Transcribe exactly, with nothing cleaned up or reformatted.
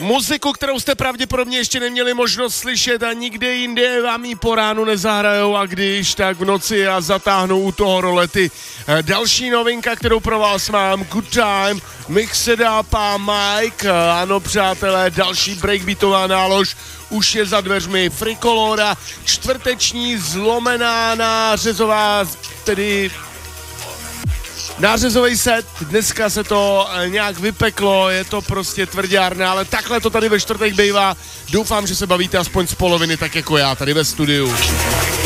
Muziku, kterou jste pravděpodobně ještě neměli možnost slyšet a nikde jinde vám ji po ránu nezahrajou a když, tak v noci a zatáhnou u toho rolety. Další novinka, kterou pro vás mám, Good Time, Mixed Up a Mike. Ano, přátelé, další breakbeatová nálož už je za dveřmi. Frikolora, čtvrteční zlomená nářezová, tedy nářezový set, dneska se to nějak vypeklo, je to prostě tvrdárna, ale takhle to tady ve čtvrtek bývá. Doufám, že se bavíte aspoň z poloviny tak jako já tady ve studiu.